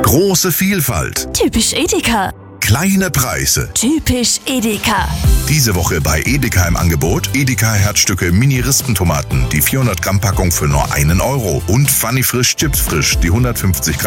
Große Vielfalt. Typisch Edeka. Kleine Preise. Typisch Edeka. Diese Woche bei Edeka im Angebot: Edeka Herzstücke Mini-Rispentomaten, die 400 Gramm Packung für nur 1 Euro. Und Funny Frisch Chips Frisch, die 150 Gramm